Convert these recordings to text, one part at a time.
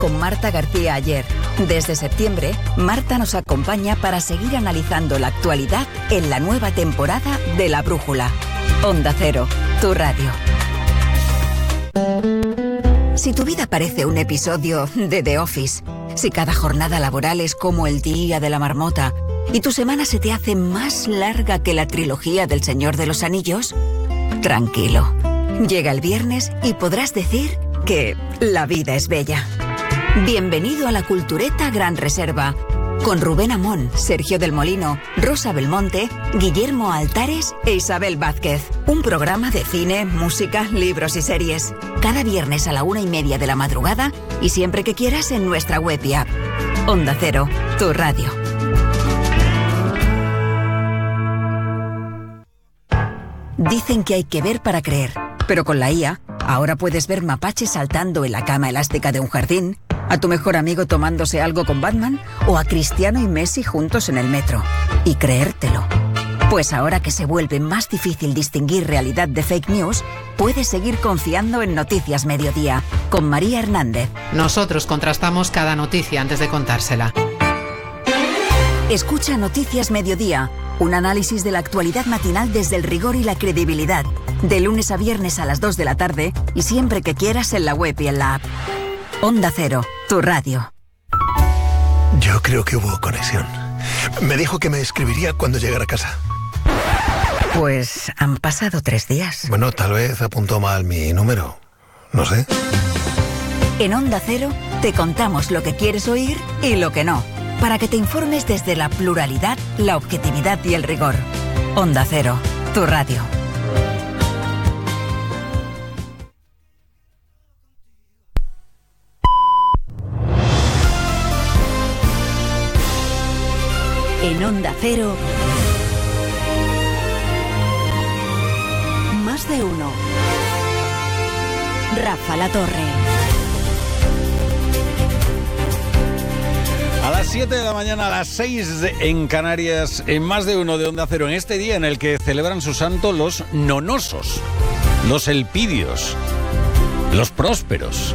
con Marta García Aller. Desde septiembre, Marta nos acompaña para seguir analizando la actualidad en la nueva temporada de La Brújula. Onda Cero, tu radio. Si tu vida parece un episodio de The Office, si cada jornada laboral es como el día de la marmota y tu semana se te hace más larga que la trilogía del Señor de los Anillos, tranquilo. Llega el viernes y podrás decir que la vida es bella. Bienvenido a la Cultureta Gran Reserva, con Rubén Amón, Sergio del Molino, Rosa Belmonte, Guillermo Altares e Isabel Vázquez. Un programa de cine, música, libros y series. Cada viernes a la 1:30 de la madrugada y siempre que quieras en nuestra web y app. Onda Cero, tu radio. Dicen que hay que ver para creer, pero con la IA, ahora puedes ver mapaches saltando en la cama elástica de un jardín, a tu mejor amigo tomándose algo con Batman o a Cristiano y Messi juntos en el metro. Y creértelo. Pues ahora que se vuelve más difícil distinguir realidad de fake news, puedes seguir confiando en Noticias Mediodía, con María Hernández. Nosotros contrastamos cada noticia antes de contársela. Escucha Noticias Mediodía, un análisis de la actualidad matinal desde el rigor y la credibilidad, de lunes a viernes a las 2 de la tarde y siempre que quieras en la web y en la app. Onda Cero, tu radio. Yo creo que hubo conexión. Me dijo que me escribiría cuando llegara a casa. Pues han pasado 3 días. Bueno, tal vez apuntó mal mi número. No sé. En Onda Cero te contamos lo que quieres oír y lo que no, para que te informes desde la pluralidad, la objetividad y el rigor. Onda Cero, tu radio. En Onda Cero, Más de uno. Rafa La Torre. A las 7 de la mañana, a las 6 en Canarias, en Más de uno de Onda Cero, en este día en el que celebran su santo los nonosos, los elpidios, los prósperos,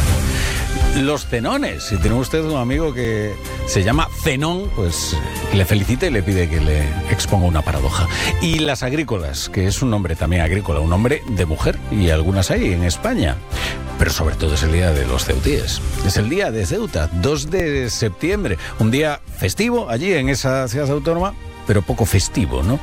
los cenones. Si tiene usted un amigo que se llama Zenón, pues le felicita y le pide que le exponga una paradoja. Y las agrícolas, que es un nombre también agrícola, un nombre de mujer, y algunas hay en España. Pero sobre todo es el día de los ceutíes. Es el día de Ceuta, 2 de septiembre. Un día festivo allí en esa ciudad autónoma, pero poco festivo, ¿no?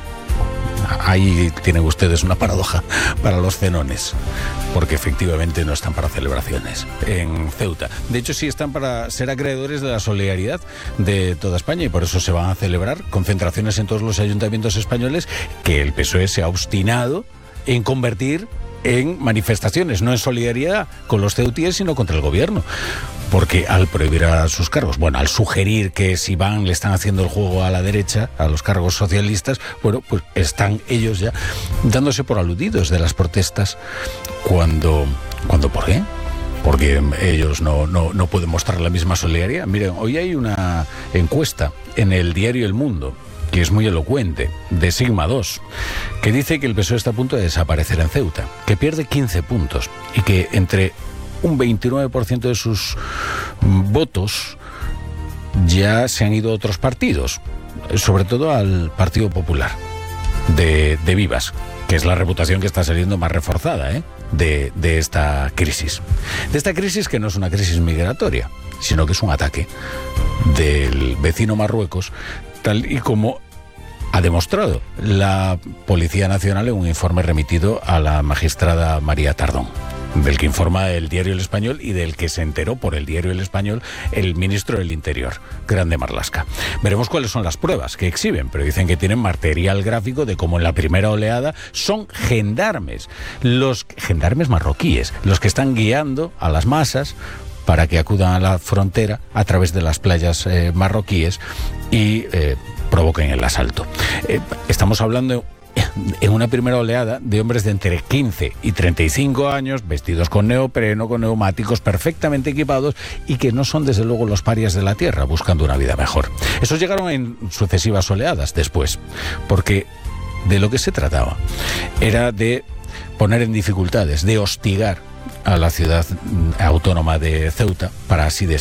Ahí tienen ustedes una paradoja para los cenones, porque efectivamente no están para celebraciones en Ceuta. De hecho, sí están para ser acreedores de la solidaridad de toda España, y por eso se van a celebrar concentraciones en todos los ayuntamientos españoles que el PSOE se ha obstinado en convertir en manifestaciones, no en solidaridad con los ceutíes, sino contra el gobierno. Porque al prohibir a sus cargos, bueno, al sugerir que si van le están haciendo el juego a la derecha, a los cargos socialistas, bueno, pues están ellos ya dándose por aludidos de las protestas. ¿Cuándo ¿por qué? Porque ellos no pueden mostrar la misma solidaridad. Miren, hoy hay una encuesta en el diario El Mundo, que es muy elocuente, de Sigma 2, que dice que el PSOE está a punto de desaparecer en Ceuta, que pierde 15 puntos y que entre un 29% de sus votos ya se han ido a otros partidos, sobre todo al Partido Popular de Vivas, que es la reputación que está saliendo más reforzada de esta crisis. De esta crisis que no es una crisis migratoria, sino que es un ataque del vecino Marruecos, tal y como ha demostrado la Policía Nacional en un informe remitido a la magistrada María Tardón, del que informa el diario El Español y del que se enteró por el diario El Español el ministro del Interior, Grande Marlaska. Veremos cuáles son las pruebas que exhiben, pero dicen que tienen material gráfico de cómo en la primera oleada son gendarmes, los gendarmes marroquíes, los que están guiando a las masas para que acudan a la frontera a través de las playas marroquíes y provoquen el asalto. Estamos hablando en una primera oleada de hombres de entre 15 y 35 años, vestidos con neopreno, con neumáticos, perfectamente equipados, y que no son desde luego los parias de la tierra buscando una vida mejor. Esos llegaron en sucesivas oleadas después, porque de lo que se trataba era de poner en dificultades, de hostigar a la ciudad autónoma de Ceuta para así